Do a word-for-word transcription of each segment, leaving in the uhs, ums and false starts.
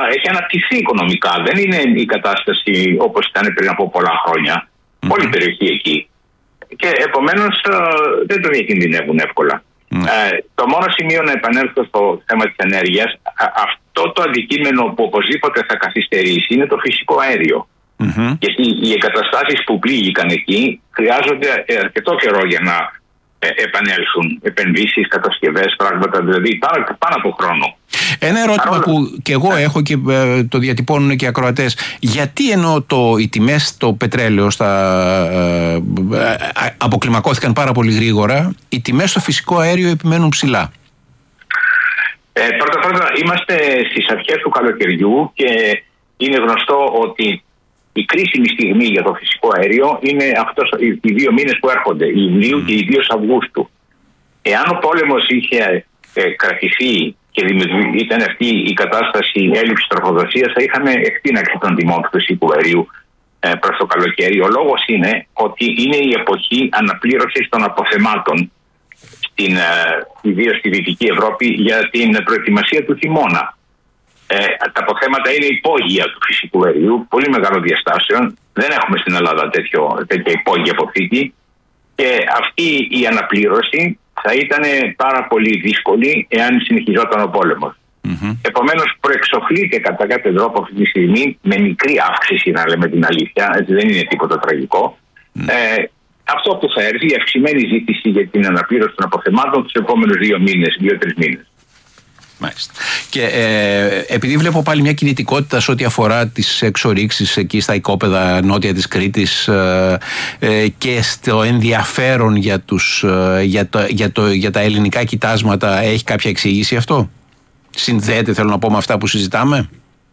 έχει αναπτυχθεί οικονομικά. Δεν είναι η κατάσταση όπως ήταν πριν από πολλά χρόνια. Mm-hmm. Όλη η περιοχή εκεί. Και επομένως δεν το διακινδυνεύουν εύκολα. Mm. Ε, το μόνο σημείο να επανέλθω στο θέμα της ενέργειας, α, αυτό το αντικείμενο που οπωσδήποτε θα καθυστερήσει είναι το φυσικό αέριο. Mm-hmm. Γιατί οι εγκαταστάσεις που πλήγηκαν εκεί χρειάζονται αρκετό καιρό για να ε, επανέλθουν επενδύσεις, κατασκευές, πράγματα, δηλαδή πάνω, πάνω από χρόνο. Ένα ερώτημα Άρα, που και εγώ έχω και ε, το διατυπώνουν και οι ακροατές. Γιατί ενώ το, οι τιμές στο πετρέλαιο στα, ε, ε, αποκλιμακώθηκαν πάρα πολύ γρήγορα, οι τιμές στο φυσικό αέριο επιμένουν ψηλά? Ε, πρώτα πρώτα είμαστε στις αρχές του καλοκαιριού και είναι γνωστό ότι η κρίσιμη στιγμή για το φυσικό αέριο είναι αυτός, οι δύο μήνες που έρχονται, Ιουλίου mm. και ιδίως Αυγούστου. Εάν ο πόλεμος είχε ε, κρατηθεί και ήταν αυτή η κατάσταση έλλειψης τροφοδοσίας, θα είχαμε εκτείναξη των τιμών του φυσικού αερίου ε, προς το καλοκαίρι. Ο λόγος είναι ότι είναι η εποχή αναπλήρωσης των αποθεμάτων, στην, ε, ιδίως στη Δυτική Ευρώπη, για την προετοιμασία του χειμώνα. Ε, τα αποθέματα είναι υπόγεια του φυσικού αερίου, πολύ μεγάλων διαστάσεων. Δεν έχουμε στην Ελλάδα τέτοιο, τέτοια υπόγεια αποθήκη. Και αυτή η αναπλήρωση θα ήταν πάρα πολύ δύσκολη εάν συνεχιζόταν ο πόλεμος. Mm-hmm. Επομένως, προεξοφλείται κατά κάποιο τρόπο αυτή τη στιγμή, με μικρή αύξηση, να λέμε την αλήθεια, έτσι δεν είναι τίποτα τραγικό. Mm. Ε, αυτό που θα έρθει, η αυξημένη ζήτηση για την αναπλήρωση των αποθεμάτων τους επόμενους δύο μήνες, δύο-τρεις μήνες. Μάλιστα. Και ε, επειδή βλέπω πάλι μια κινητικότητα σε ό,τι αφορά τις εξορίξεις εκεί στα οικόπεδα νότια της Κρήτης ε, ε, και στο ενδιαφέρον για, τους, ε, για, το, για, το, για τα ελληνικά κοιτάσματα, έχει κάποια εξήγηση αυτό? Συνδέεται, θέλω να πω, με αυτά που συζητάμε?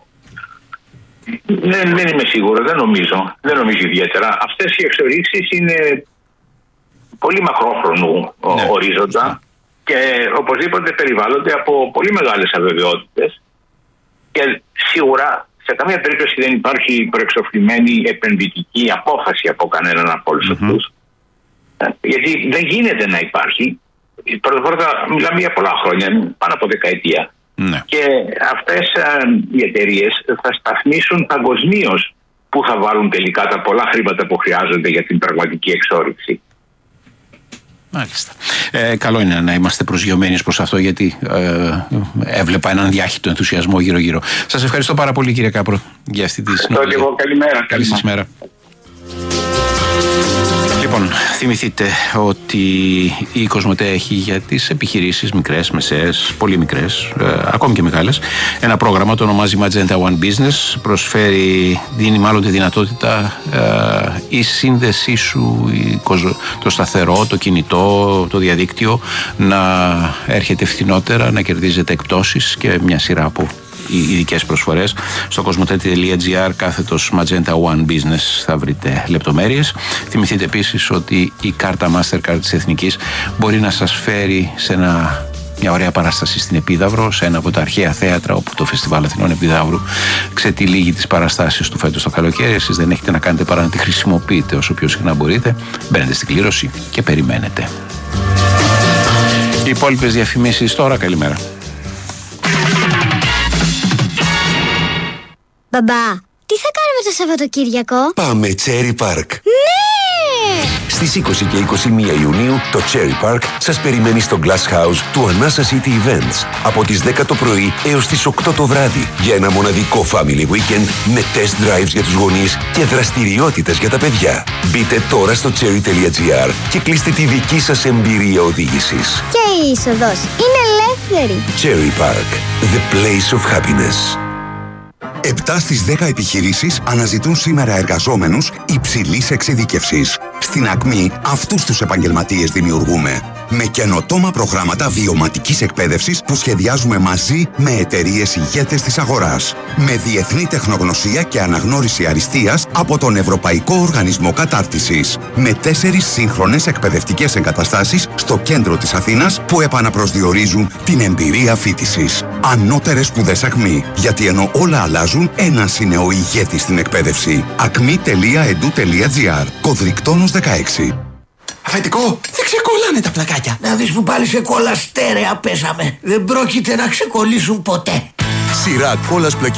Δεν, δεν είμαι σίγουρο, δεν νομίζω. Δεν νομίζω ιδιαίτερα. Αυτές οι εξορίξεις είναι πολύ μακρόχρονου ναι. ορίζοντα. Ναι. Και οπωσδήποτε περιβάλλονται από πολύ μεγάλες αβεβαιότητες και σίγουρα σε καμία περίπτωση δεν υπάρχει προεξοφλημένη επενδυτική απόφαση από κανέναν από όλους mm-hmm. αυτούς. Γιατί δεν γίνεται να υπάρχει. Πρώτα πρώτα μιλάμε για πολλά χρόνια, πάνω από δεκαετία. Mm-hmm. Και αυτές οι εταιρείες θα σταθμίσουν παγκοσμίως που θα βάλουν τελικά τα πολλά χρήματα που χρειάζονται για την πραγματική εξόρυξη. Μάλιστα. Ε, καλό είναι να είμαστε προσγειωμένοι προς αυτό, γιατί ε, έβλεπα έναν διάχυτο ενθουσιασμό γύρω-γύρω. Σας ευχαριστώ πάρα πολύ, κύριε Κάπρο, για αυτή τη συνομιλία. Καλημέρα. Καλή σας μέρα. Λοιπόν, θυμηθείτε ότι η Κοσμοτέ έχει για τις επιχειρήσεις μικρές, μεσαίες, πολύ μικρές, ε, ακόμη και μεγάλες, ένα πρόγραμμα, το ονομάζει Magenta One Business. Προσφέρει, δίνει μάλλον τη δυνατότητα ε, η σύνδεσή σου, η, το σταθερό, το κινητό, το διαδίκτυο να έρχεται φθηνότερα, να κερδίζετε εκπτώσεις και μια σειρά από οι ειδικές προσφορές. Στο κοσμοτέ.gr κάθετος Magenta One Business θα βρείτε λεπτομέρειες. Θυμηθείτε επίσης ότι η κάρτα Mastercard της Εθνικής μπορεί να σας φέρει σε ένα, μια ωραία παράσταση στην Επίδαυρο, σε ένα από τα αρχαία θέατρα όπου το Φεστιβάλ Αθηνών Επιδαύρου ξετυλίγει τις παραστάσεις του φέτος το καλοκαίρι. Εσείς δεν έχετε να κάνετε παρά να τη χρησιμοποιείτε όσο πιο συχνά μπορείτε. Μπαίνετε στην κλήρωση και περιμένετε. Οι υπόλοιπες διαφημίσεις τώρα. Καλημέρα. Μπαμπά, τι θα κάνουμε το Σαββατοκύριακο? Πάμε Cherry Park. Ναι! Στις είκοσι και είκοσι μία Ιουνίου το Cherry Park σας περιμένει στο Glass House του Anasa City Events από τις δέκα το πρωί έως τις οκτώ το βράδυ για ένα μοναδικό family weekend με test drives για τους γονείς και δραστηριότητες για τα παιδιά. Μπείτε τώρα στο cherry.gr και κλείστε τη δική σας εμπειρία οδήγησης. Και η είσοδος είναι ελεύθερη. Cherry Park, the place of happiness. επτά στις δέκα επιχειρήσεις αναζητούν σήμερα εργαζόμενους υψηλής εξειδίκευσης. Στην Ακμή αυτούς τους επαγγελματίες δημιουργούμε. Με καινοτόμα προγράμματα βιωματικής εκπαίδευσης που σχεδιάζουμε μαζί με εταιρείες ηγέτες της αγοράς. Με διεθνή τεχνογνωσία και αναγνώριση αριστείας από τον Ευρωπαϊκό Οργανισμό Κατάρτισης. Με τέσσερις σύγχρονες εκπαιδευτικές εγκαταστάσεις στο κέντρο της Αθήνας που επαναπροσδιορίζουν την εμπειρία φοιτησης. Ανώτερες σπουδές Ακμή. Γιατί ενώ όλα αλλάζουν, ένας είναι ο ηγέτης στην εκπαίδευση. ακμή τελεία ι ντι ου τελεία τζι άρ. Κωδρικτόνος δεκαέξι. Αφεντικό, δεν ξεκολλάνε τα πλακάκια. Να δεις που πάλι σε κόλλα στέρεα πέσαμε. Δεν πρόκειται να ξεκολλήσουν ποτέ. Σειρά κόλλας πλακ